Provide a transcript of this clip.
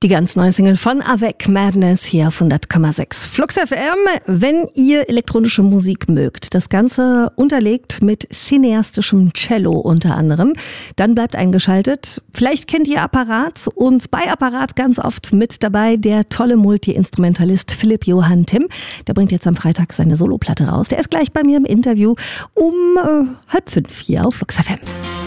Die ganz neue Single von Avec Madness hier auf 100,6 Flux FM. Wenn ihr elektronische Musik mögt, das Ganze unterlegt mit cineastischem Cello unter anderem, dann bleibt eingeschaltet. Vielleicht kennt ihr Apparat und bei Apparat ganz oft mit dabei der tolle Multi-Instrumentalist Philipp Johann Timm. Der bringt jetzt am Freitag seine Soloplatte raus. Der ist gleich bei mir im Interview um 4:30 hier auf Flux FM.